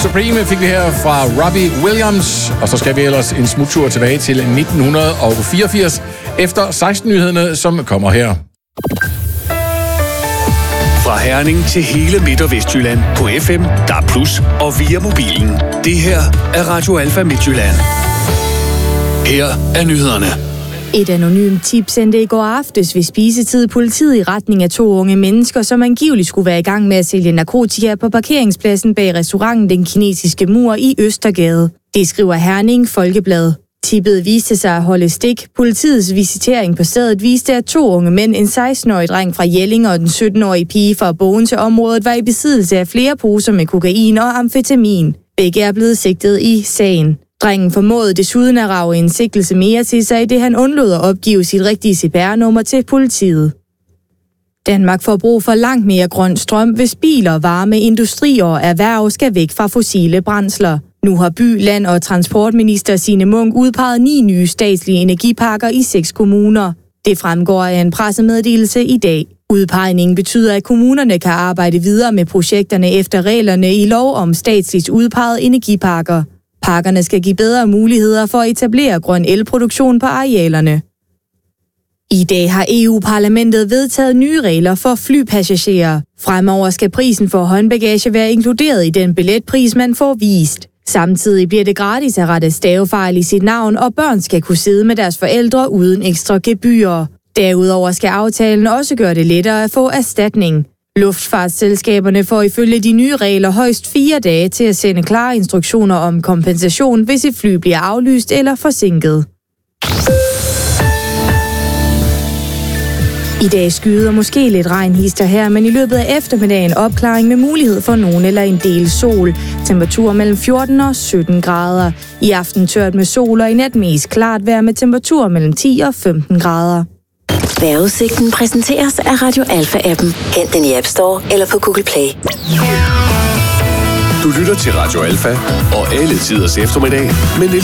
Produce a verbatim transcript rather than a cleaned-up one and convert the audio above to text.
Supreme fik vi her fra Robbie Williams, og så skal vi ellers en smuttur tilbage til nitten fireogfirs efter seksten-nyhederne, som kommer her. Fra Herning til hele Midt- og Vestjylland på F M, D A B plus, og via mobilen. Det her er Radio Alfa Midtjylland. Her er nyhederne. Et anonymt tip sendte i går aftes ved spisetid politiet i retning af to unge mennesker, som angiveligt skulle være i gang med at sælge narkotika på parkeringspladsen bag restauranten Den Kinesiske Mur i Østergade. Det skriver Herning Folkeblad. Tippet viste sig at holde stik. Politiets visitering på stedet viste, at to unge mænd, en seksten-årig dreng fra Jelling og den sytten-årige pige fra Bogen til området, var i besiddelse af flere poser med kokain og amfetamin. Begge er blevet sigtet i sagen. Drengen formåede desuden at rage en sigtelse mere til sig, i det han undlod at opgive sit rigtige C P R-nummer til politiet. Danmark får brug for langt mere grøn strøm, hvis biler, varme, industri og erhverv skal væk fra fossile brændsler. Nu har by-, land- og transportminister Signe Munk udpeget ni nye statslige energiparker i seks kommuner. Det fremgår af en pressemeddelelse i dag. Udpegningen betyder, at kommunerne kan arbejde videre med projekterne efter reglerne i lov om statsligt udpegede energiparker. Parkerne skal give bedre muligheder for at etablere grøn elproduktion på arealerne. I dag har E U-parlamentet vedtaget nye regler for flypassagerer. Fremover skal prisen for håndbagage være inkluderet i den billetpris, man får vist. Samtidig bliver det gratis at rette stavefejl i sit navn, og børn skal kunne sidde med deres forældre uden ekstra gebyrer. Derudover skal aftalen også gøre det lettere at få erstatning. Luftfartsselskaberne får ifølge de nye regler højst fire dage til at sende klare instruktioner om kompensation, hvis et fly bliver aflyst eller forsinket. I dag skyder måske lidt regnhister her, men i løbet af eftermiddagen opklaring med mulighed for nogen eller en del sol. Temperatur mellem fjorten og sytten grader. I aften tørt med sol, og i nat mest klart vejr med temperatur mellem ti og femten grader. Vejrudsigten præsenteres af Radio Alfa-appen. Hent den i App Store eller på Google Play. Du lytter til Radio Alfa og alle tiders eftermiddag med